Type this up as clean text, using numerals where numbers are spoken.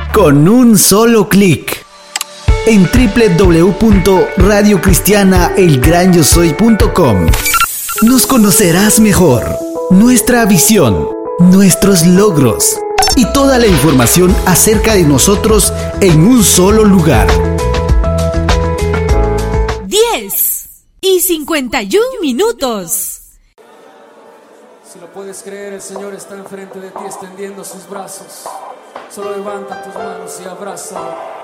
con un solo clic. En www.radiocristianaelgranyosoy.com nos conocerás mejor, nuestra visión, nuestros logros y toda la información acerca de nosotros en un solo lugar. 10:51. Si lo puedes creer, el Señor está enfrente de ti extendiendo sus brazos. Solo levanta tus manos y abrázalo.